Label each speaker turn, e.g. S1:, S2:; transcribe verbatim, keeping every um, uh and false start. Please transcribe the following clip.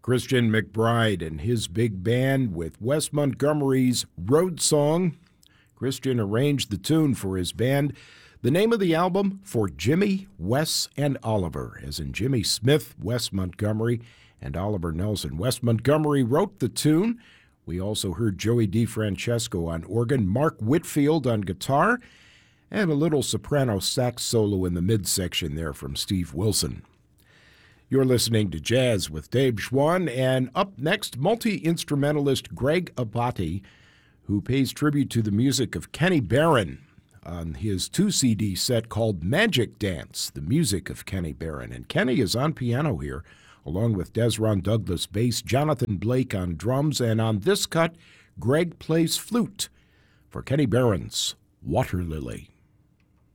S1: Christian McBride and his big band with Wes Montgomery's Road Song. Christian arranged the tune for his band. The name of the album, For Jimmy, Wes, and Oliver, as in Jimmy Smith, Wes Montgomery, and Oliver Nelson. Wes Montgomery wrote the tune. We also heard Joey DeFrancesco on organ, Mark Whitfield on guitar, and a little soprano sax solo in the midsection there from Steve Wilson. You're listening to Jazz with Dave Schwann, and up next, multi-instrumentalist Greg Abate, who pays tribute to the music of Kenny Barron on his two-C D set called Magic Dance, the music of Kenny Barron. And Kenny is on piano here, along with Desron Douglas bass, Jonathan Blake on drums, and on this cut, Greg plays flute for Kenny Barron's Water Lily.